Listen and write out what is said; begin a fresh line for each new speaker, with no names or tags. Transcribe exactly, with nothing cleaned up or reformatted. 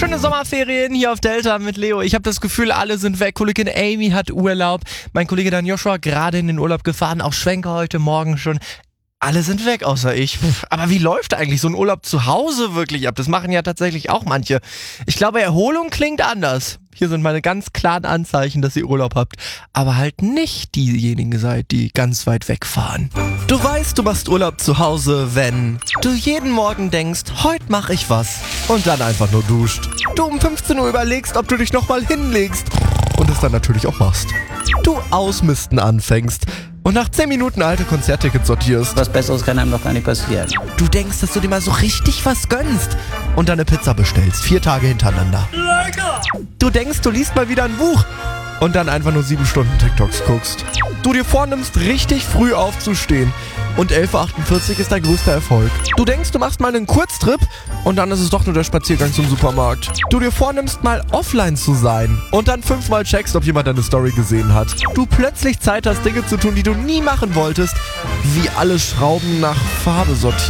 Schöne Sommerferien hier auf Delta mit Leo. Ich habe das Gefühl, alle sind weg. Kollegin Amy hat Urlaub. Mein Kollege Dan Joshua gerade in den Urlaub gefahren. Auch Schwenker heute Morgen schon. Alle sind weg, außer ich. Aber wie läuft eigentlich so ein Urlaub zu Hause wirklich ab? Das machen ja tatsächlich auch manche. Ich glaube, Erholung klingt anders. Hier sind meine ganz klaren Anzeichen, dass ihr Urlaub habt. Aber halt nicht diejenigen seid, die ganz weit wegfahren. Du weißt, du machst Urlaub zu Hause, wenn du jeden Morgen denkst, heute mache ich was. Und dann einfach nur duscht. Du um fünfzehn Uhr überlegst, ob du dich nochmal hinlegst. Und es dann natürlich auch machst. Du ausmisten anfängst. Und nach zehn Minuten alte Konzerttickets sortierst.
Was Besseres kann einem doch gar nicht passieren.
Du denkst, dass du dir mal so richtig was gönnst. Und dann eine Pizza bestellst. Vier Tage hintereinander. Lecker! Du denkst, du liest mal wieder ein Buch. Und dann einfach nur sieben Stunden TikToks guckst. Du dir vornimmst, richtig früh aufzustehen. Und elf Uhr achtundvierzig ist dein größter Erfolg. Du denkst, du machst mal einen Kurztrip. Und dann ist es doch nur der Spaziergang zum Supermarkt. Du dir vornimmst, mal offline zu sein. Und dann fünfmal checkst, ob jemand deine Story gesehen hat. Du plötzlich Zeit hast, Dinge zu tun, die du nie machen wolltest. Wie alle Schrauben nach Farbe sortieren.